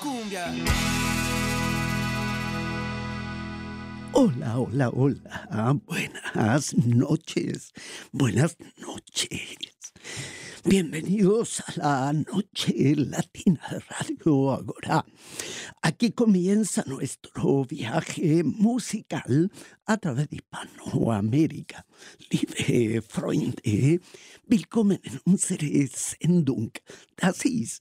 cumbia. Hola, hola, hola. Buenas noches. Buenas noches. Bienvenidos a la Noche Latina de Radio Agora. Aquí comienza nuestro viaje musical a través de Hispanoamérica. Liebe Freunde, willkommen in unserer Sendung. Das ist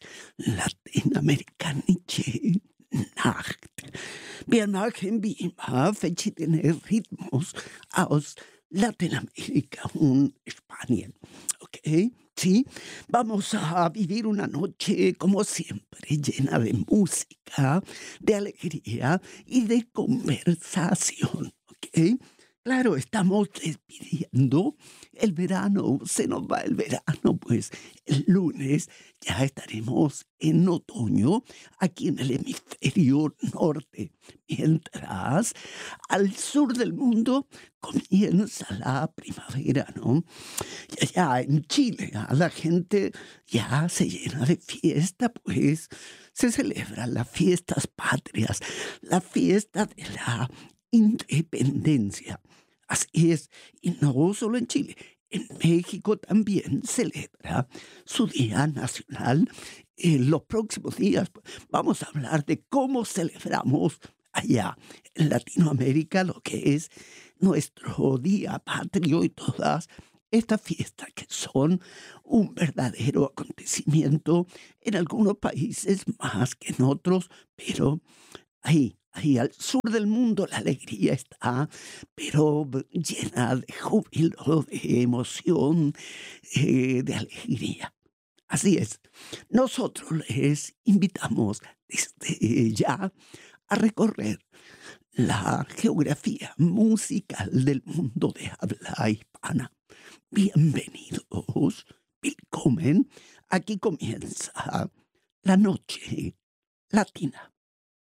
Lateinamerikanische Nacht. Wir machen wie immer verschiedene Ritmos aus Latinoamérica und Spanien. ¿Ok? Sí, vamos a vivir una noche, como siempre, llena de música, de alegría y de conversación. ¿Ok? Claro, estamos despidiendo el verano, se nos va el verano, pues el lunes ya estaremos en otoño aquí en el hemisferio norte, mientras al sur del mundo comienza la primavera, ¿no? Y allá en Chile, la gente ya se llena de fiesta, pues se celebran las fiestas patrias, la fiesta de la independencia. Así es, y no solo en Chile, en México también celebra su Día Nacional. En los próximos días vamos a hablar de cómo celebramos allá en Latinoamérica lo que es nuestro Día Patrio y todas estas fiestas que son un verdadero acontecimiento en algunos países más que en otros, pero ahí al sur del mundo la alegría está, pero llena de júbilo, de emoción, de alegría. Así es, nosotros les invitamos desde ya a recorrer la geografía musical del mundo de habla hispana. Bienvenidos, willkommen. Aquí comienza la noche latina.